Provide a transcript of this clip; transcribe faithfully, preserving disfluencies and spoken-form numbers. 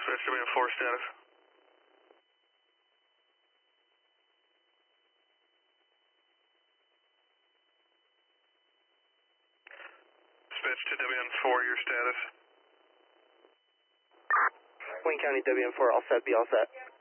Dispatch W N four status. Dispatch to W N four, your status. Wayne County W N four, all set, be all set.